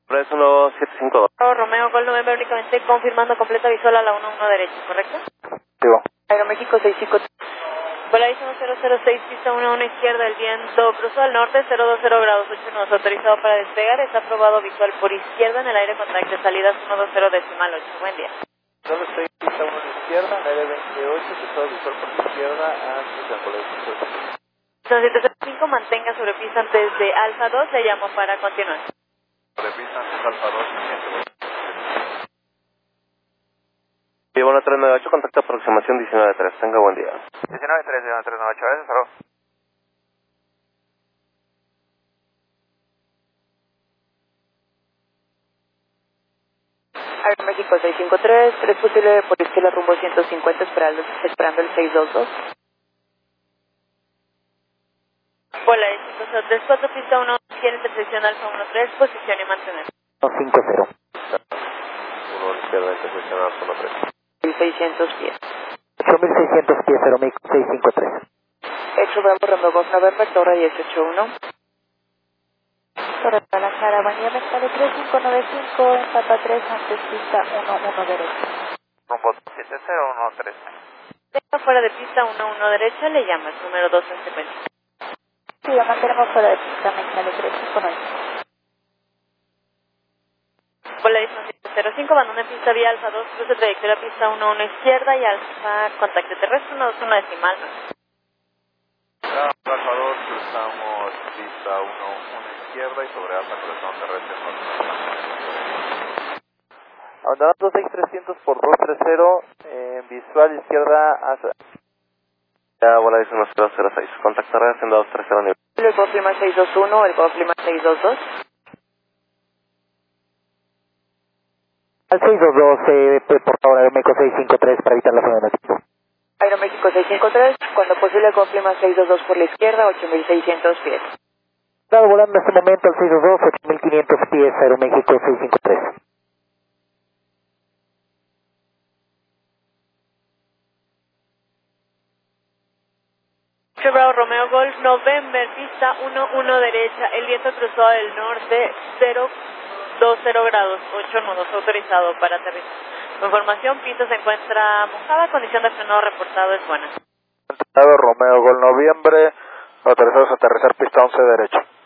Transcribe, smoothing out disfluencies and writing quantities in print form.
Por eso 1752. Romeo Gol November únicamente confirmando completa visual a la 11 derecha, ¿correcto? Digo. Aeroméxico 65. Volarísimo 006, pista 11 izquierda, el viento cruzó al norte, 020 grados 8 nudos, autorizado para despegar, está aprobado visual por izquierda en el aire, contacto de salidas 120 decimal 8. Buen día. 06, pista 1 a la izquierda, en aire 28, cruzado visual por la izquierda, antes de Angola. 905, mantenga sobre pista antes de Alfa 2, le llamo para continuar. Sobre pista antes de Alfa 2, Sí, bueno, 398, contacto aproximación 19-3, tenga buen día. 19-3, 19-398, gracias, hasta luego. Aeroméxico 653, 3 posible por izquierda rumbo 150, esperando el 622. Volarísimo 034, pista 1, quiere intersección Alfa 13, posición y mantener. 50. 1 a la izquierda, intersección Alfa 13. 1600 pies. 8600 pies, Aeroméxico 653. Hecho Bravo Romeo November, Torre 181. Torre Guadalajara, Avenida Mercado 3595, en Papa 3, antes pista 11 derecha. Rumbo 7013. Deja fuera de pista 11 derecha, le llamas, número 2 en secuencia. Sí, lo mantenemos fuera de pista, Mercado 3595. Volarísimo 05, abandona pista vía Alfa 2, cruce trayectoria pista 11 izquierda y Alfa, contacto terrestre 121 decimal. Alfa 2, cruzamos pista 1 izquierda y sobre Alfa cruzamos terrestre. Abandonando 6300 por 230, visual izquierda hacia... Ya, Volarísimo 006, contactar haciendo 230 nivel. El Golf Lima 621, el Golf Lima 622. Al 622, por favor, Aeroméxico 653 para evitar la zona de equipo. Aeroméxico 653, cuando posible Golf Lima 622 por la izquierda, 8600 pies. Dado volando en este momento al 622, 8500 pies, Aeroméxico 653. Bravo Romeo Golf November, pista 11 derecha, el viento cruzó del norte, 020 grados, 8 nudos, autorizado para aterrizar. Información, pista se encuentra mojada, condición de frenado reportado es buena. Romeo Gol Noviembre, autorizados a aterrizar pista 11 derecha.